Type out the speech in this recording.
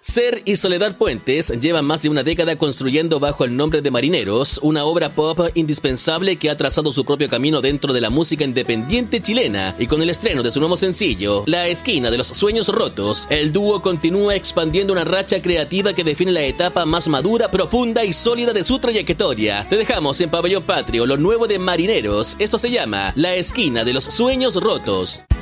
Ser y Soledad Puentes llevan más de una década construyendo bajo el nombre de Marineros una obra pop indispensable que ha trazado su propio camino dentro de la música independiente chilena, y con el estreno de su nuevo sencillo, La Esquina de los Sueños Rotos, el dúo continúa expandiendo una racha creativa que define la etapa más madura, profunda y sólida de su trayectoria. Te dejamos en Pabellón Patrio lo nuevo de Marineros. Esto se llama La Esquina de los Sueños Rotos.